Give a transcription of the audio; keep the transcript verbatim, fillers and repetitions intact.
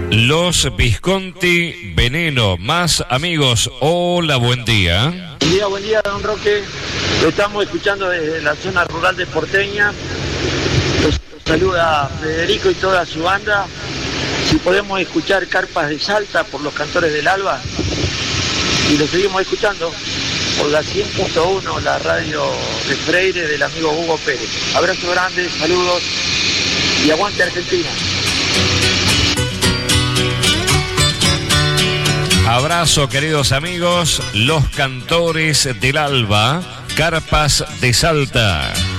Los Visconti Veneno, más amigos. Hola, buen día. Buen día, buen día, don Roque. Lo estamos escuchando desde la zona rural de Porteña. Los saluda Federico y toda su banda. Si podemos escuchar Carpas de Salta por los Cantores del Alba. Y lo seguimos escuchando por la cien punto uno, la radio de Freire del amigo Hugo Pérez. Abrazo grande, saludos y aguante Argentina. Abrazo, queridos amigos, los Cantores del Alba, Carpas de Salta.